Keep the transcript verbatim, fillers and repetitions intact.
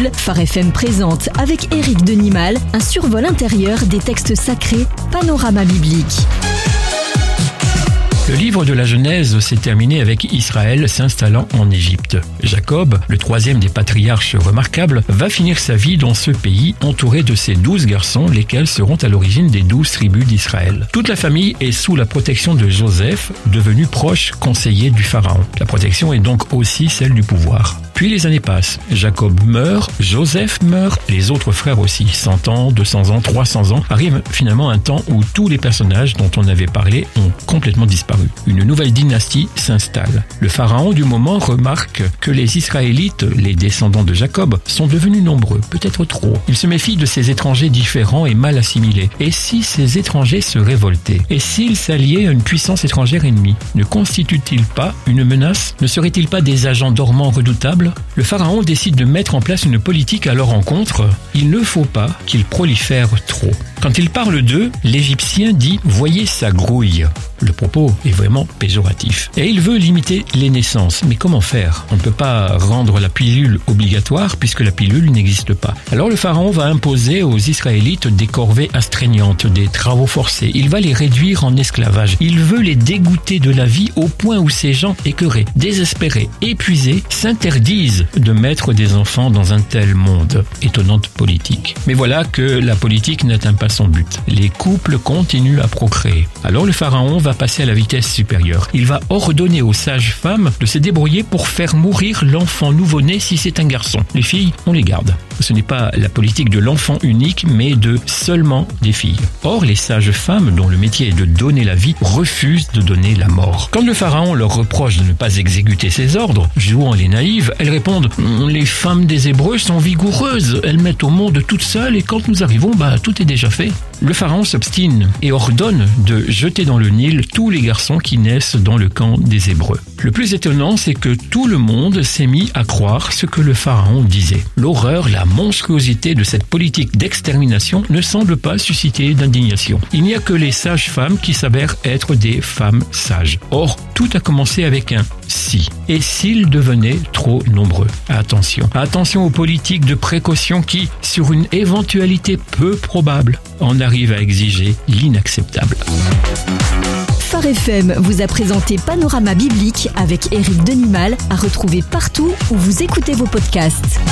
Bible, Phare F M présente avec Éric Denimal un survol intérieur des textes sacrés, Panorama biblique. Le livre de la Genèse s'est terminé avec Israël s'installant en Égypte. Jacob, le troisième des patriarches remarquables, va finir sa vie dans ce pays entouré de ses douze garçons, lesquels seront à l'origine des douze tribus d'Israël. Toute la famille est sous la protection de Joseph, devenu proche conseiller du pharaon. La protection est donc aussi celle du pouvoir. Puis les années passent. Jacob meurt, Joseph meurt, les autres frères aussi. cent ans, deux cents ans, trois cents ans. Arrive finalement un temps où tous les personnages dont on avait parlé ont complètement disparu. Une nouvelle dynastie s'installe. Le pharaon du moment remarque que les Israélites, les descendants de Jacob, sont devenus nombreux, peut-être trop. Il se méfie de ces étrangers différents et mal assimilés. Et si ces étrangers se révoltaient? Et s'ils s'alliaient à une puissance étrangère ennemie? Ne constitue-t-il pas une menace? Ne seraient-ils pas des agents dormants redoutables? Le pharaon décide de mettre en place une politique à leur encontre. Il ne faut pas qu'ils prolifèrent trop. Quand il parle d'eux, l'Égyptien dit « voyez sa grouille ». Le propos est vraiment péjoratif. Et il veut limiter les naissances. Mais comment faire? On ne peut pas rendre la pilule obligatoire puisque la pilule n'existe pas. Alors le pharaon va imposer aux Israélites des corvées astreignantes, des travaux forcés. Il va les réduire en esclavage. Il veut les dégoûter de la vie au point où ces gens écœurés, désespérés, épuisés, s'interdisent de mettre des enfants dans un tel monde. Étonnante politique. Mais voilà que la politique n'atteint pas son but. Les couples continuent à procréer. Alors le pharaon va passer à la vitesse supérieure. Il va ordonner aux sages-femmes de se débrouiller pour faire mourir l'enfant nouveau-né si c'est un garçon. Les filles, on les garde. Ce n'est pas la politique de l'enfant unique, mais de seulement des filles. Or, les sages-femmes, dont le métier est de donner la vie, refusent de donner la mort. Quand le pharaon leur reproche de ne pas exécuter ses ordres, jouant les naïves, elles répondent « Les femmes des Hébreux sont vigoureuses, elles mettent au monde toutes seules et quand nous arrivons, bah tout est déjà fait. » Le pharaon s'obstine et ordonne de jeter dans le Nil tous les garçons qui naissent dans le camp des Hébreux. Le plus étonnant, c'est que tout le monde s'est mis à croire ce que le pharaon disait. L'horreur, la monstruosité de cette politique d'extermination ne semble pas susciter d'indignation. Il n'y a que les sages-femmes qui s'avèrent être des femmes sages. Or, tout a commencé avec un « si ». Et s'ils devenaient trop nombreux? Attention. Attention aux politiques de précaution qui, sur une éventualité peu probable, en arrivent à exiger l'inacceptable. Phare F M vous a présenté Panorama biblique avec Éric Denimal, à retrouver partout où vous écoutez vos podcasts.